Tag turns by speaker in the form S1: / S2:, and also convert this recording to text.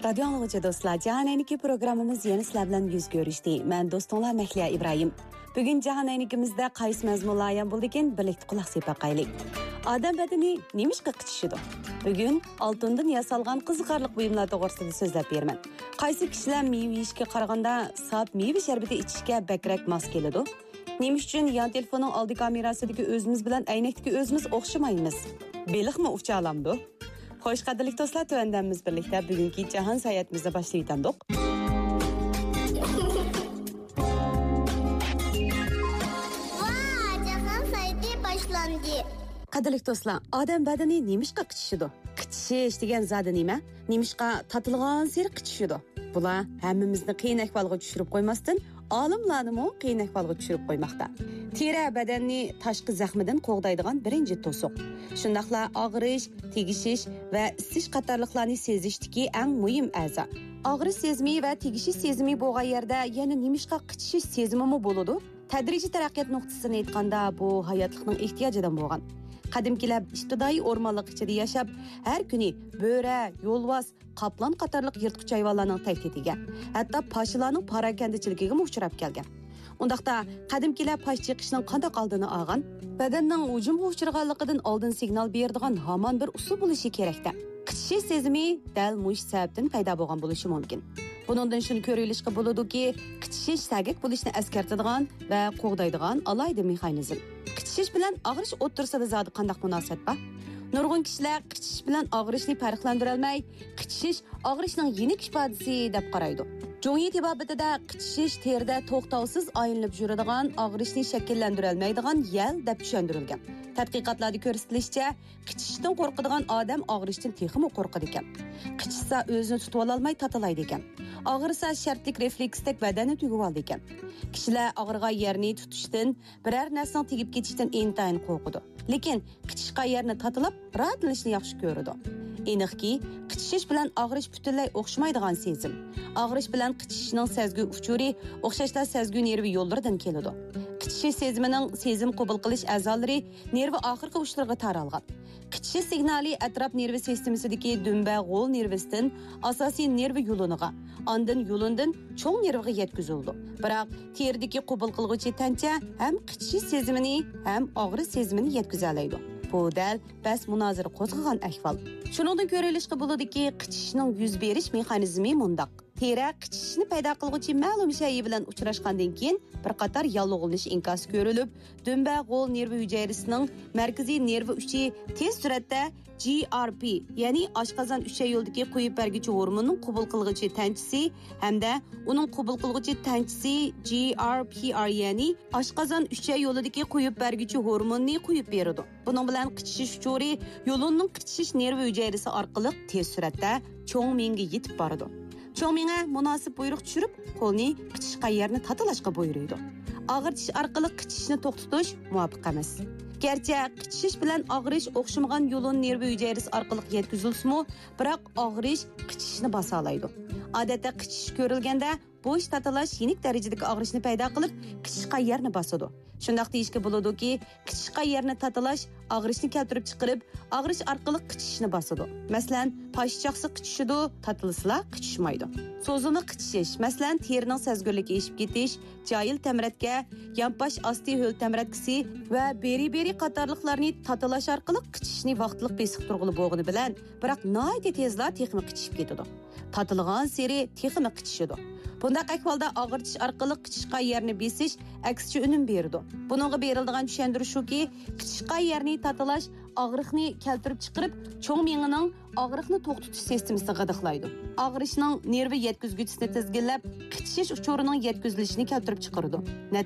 S1: Radyo anlıqıcı dostlar, Cahanay'niki programımız yeni sizler bilan yüz görüşdü. Mən dostunlar Məhliya İbrahim. Bugün Cahanay'nikimizdə qaysı məzmunlaryan buldikin birlikdə qulaq sepaqaylik. Adam bədəni nemişqə qıçışıdı? Bugün altından yasalğan qiziqarlıq buyumlar toğrusida so'zlab berman. Qaysi kishilar meyve yeyishga qaraganda sap meyve şərbeti içishga bakrak mos keladi? Nemish uchun yon telefonning oldi kamerasidagi o'zimiz bilan aynakdagi o'zimiz o'xshamaymiz? Beliqmi ucha olamdi? Xo'sh, qadrli do'stlar, tuandamiz birlikda bugungi jahon sayohatimizni boshlayotgandik.
S2: Jahon sayoti boshlandi.
S1: Qadrli do'stlar, odam badani nemishqa qichishidi? Qichish degan zodi nima? Nemishqa tatilgan seri qichishidi. Bular hammamizni qiyin ahvolga tushirib qo'ymasdan, olimlarni qiyin ahvolga tushirib qo'ymoqda. Teri badanni tashqi zaxmidan qo'g'daydigan birinchi to'siq. Shundaqla og'rish, tegishish va isish qatorliqlarni sezishdagi eng muhim a'zo. Og'rish sezimi va tegishish sezimi bo'lgan yerda yana nemishqa qichish sezimi bo'ladi. Tadrijiy taraqqiyot nuqtasini aytganda bu hayotlikning ehtiyojidan bo'lgan. Qadimkilar ibtidoiy o'rmonlik ichida yashab, har kuni bo'ra, yo'lvoz, qoplan qatorliq yirtqich hayvonlarning tahdidiga, hatto pashilarning parakandichiligiga uchrab kelgan. Undaqda qadimkilar pash chiqishning qanday oldini olgan, badanning hujumga uchraganligidan oldin signal beradigan hamon bir usul bo'lishi kerakda. Qichish sezimi dal mush sababdan paydo bo'lgan bo'lishi mumkin. Buningdan shuni ko'rilishga bo'ladiki, qichish sagak bo'lishni askartadigan va qo'g'daydigan alayda mexanizm. Qichish bilan og'rish o'ttirsida zodi qanday munosabat bor? Nurg'un kishilar qichish bilan og'rishni farqlantira olmay, qichish og'rishning yenik ifodasi deb qaraydi. Jongi tibobida qichish terida to'xtovsiz aylanib yuradigan, og'rishni shakllantira olmaydigan yel deb tushuntirilgan. Tadqiqotlarda ko'rsatilishicha, qichishdan qo'rqadigan odam og'rishdan texmi qo'rqadi ekan. Qichishsa o'zini tutib olmay tatilaydi ekan. Og'risa shartlik refleksdek badanni tugib oldi ekan. Kishilar og'rigan yerni tutishdan, biror narsaning tegib ketishdan intayin qo'rqadi. Lekin qichishgan yerni tatilab, rahatlanishni yaxshi ko'radi. Aniqki, qichish bilan og'rish butunlay o'xshamaydigan sezim. Og'rish bilan qichishning sezgi uchuri o'xshashlar sezgi nervi yo'llaridan keladi. Qichish sezimining sezim qabul qilish a'zolari nervi oxirgi uchlarga taralgan. Qichish signali atrof nervi sistemasidagi dumba g'o'l nervisidan asosiy nervi yo'liniga, ondan yo'lindan cho'ng nerviga yetkazildi. Biroq teridagi qabul qilguvchi tancha ham qichish sezimini ham og'rish sezimini yetkaza oladi. Bu dal bas munozara qo'zg'agan ahvol. Shuningdek ko'rilishga bo'ladiki, qichishning yuz berish mexanizmi mundaq. Teri qichishni paydo qilguvchi ma'lum shay bilan uchrashgandan keyin bir qator yallig'lanish inkosi ko'rilib, dumba g'o'l nervi hujayrasining markaziy nervi uchi tez suratda GRP, ya'ni oshqozon ucha yo'ldagi qo'yib berguchi hormonning qabul qilguvchi tanchisi hamda uning qabul qilguvchi tanchisi GRPR, ya'ni oshqozon ucha yo'lidagi qo'yib berguchi hormonni qo'yib beradi. Buning bilan qichish uchuri yo'lning qichish nervi hujayrasi orqali tez suratda cho'ng miyga yetib boradi. Cho'ng miya munosib buyruq tushirib, qo'lni qichishgan yerni tatilashga buyuradi. Og'ritish orqali qichishni to'xtatish muvofiq emas. Gerçi qichish bilan og'rish o'xshamagan yo'lon nervi hujayrasi orqali yetkazilsa-mu, biroq og'rish qichishni bosa oladi. Odatda qichish ko'rilganda bu ish tatalash yenik darajadagi og'rishni paydo qilib, qichishgan yerni bosadi. Shundaq deyishga bo'ladiki, qichishgan yerni tatalash og'rishni keltirib chiqarib, og'rish orqali qichishni bosadi. Masalan, pashchaqsi qichishidi, tatilsa qichishmaydi. So'zini qichish, masalan, terining sezgirligi eshib ketish, joyil tamratga, yonpash osti ho'l tamratkisi va beri-beri qatorliqlarni tatalash orqali qichishni vaqtliq besiq turg'ili bo'lgani bilan, biroq noyda tezla texmi qichib ketadi. Tatilgan seri texmi qichishidi. Bundaq ahvolda og'ritish orqali qichishgan yerni besish aksicha unum beradi. Buningga beriladigan tushuntirish shuki, qichishgan yerni tatalash og'riqni keltirib chiqarib, cho'ng miyaning og'riqni to'xtatish sistemasini g'adiqlaydi. Og'rishning nervi yetkazgichisini tizginlab, qichish uchurining yetkazilishini keltirib chiqaradi.